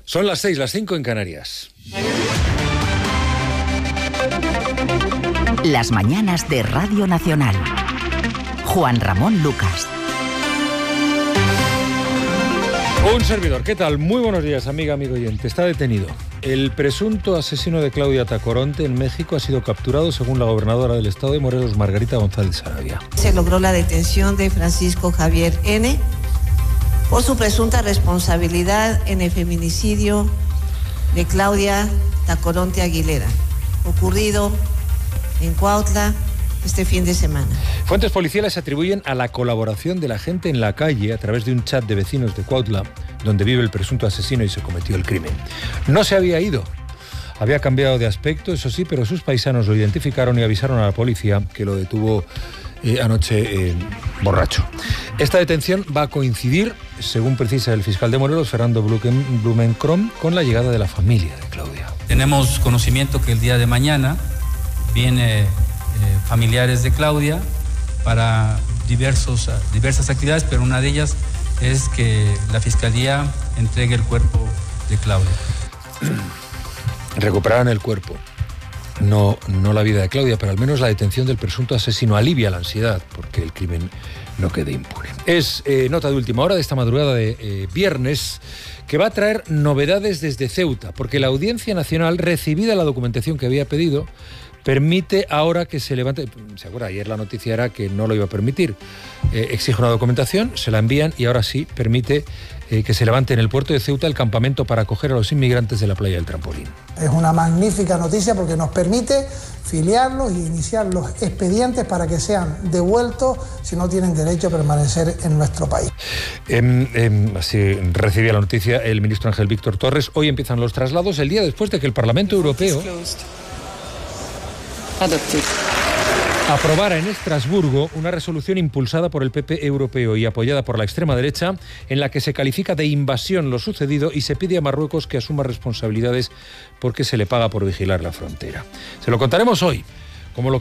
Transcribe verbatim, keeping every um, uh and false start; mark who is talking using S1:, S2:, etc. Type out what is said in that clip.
S1: Son las seis, las cinco en Canarias.
S2: Las mañanas de Radio Nacional. Juan Ramón Lucas.
S1: Un servidor, ¿qué tal? Muy buenos días, amiga, amigo oyente. Está detenido. El presunto asesino de Claudia Tacoronte en México ha sido capturado, según la gobernadora del estado de Morelos, Margarita González Saravia.
S3: Se logró la detención de Francisco Javier N. por su presunta responsabilidad en el feminicidio de Claudia Tacoronte Aguilera, ocurrido en Cuautla este fin de semana.
S1: Fuentes policiales atribuyen a la colaboración de la gente en la calle a través de un chat de vecinos de Cuautla, donde vive el presunto asesino y se cometió el crimen. No se había ido. Había cambiado de aspecto, eso sí, pero sus paisanos lo identificaron y avisaron a la policía, que lo detuvo eh, anoche eh, borracho. Esta detención va a coincidir, según precisa el fiscal de Morelos, Fernando Blumenkron, con la llegada de la familia de Claudia.
S4: Tenemos conocimiento que el día de mañana viene eh, familiares de Claudia para diversos, diversas actividades, pero una de ellas es que la Fiscalía entregue el cuerpo de Claudia.
S1: Recuperarán el cuerpo. No, no la vida de Claudia, pero al menos la detención del presunto asesino alivia la ansiedad, porque el crimen no quede impune. Es eh, nota de última hora de esta madrugada de eh, viernes, que va a traer novedades desde Ceuta, porque la Audiencia Nacional, recibida la documentación que había pedido, permite ahora que se levante. ¿Se acuerda? Ayer la noticia era que no lo iba a permitir. Eh, exige una documentación, se la envían y ahora sí permite eh, que se levante en el puerto de Ceuta el campamento para acoger a los inmigrantes de la playa del Trampolín.
S5: Es una magnífica noticia porque nos permite filiarlos y iniciar los expedientes para que sean devueltos si no tienen derecho a permanecer en nuestro país.
S1: Eh, eh, así recibía la noticia el ministro Ángel Víctor Torres. Hoy empiezan los traslados, el día después de que el Parlamento Europeo aprobara en Estrasburgo una resolución impulsada por el P P europeo y apoyada por la extrema derecha, en la que se califica de invasión lo sucedido y se pide a Marruecos que asuma responsabilidades porque se le paga por vigilar la frontera. Se lo contaremos hoy.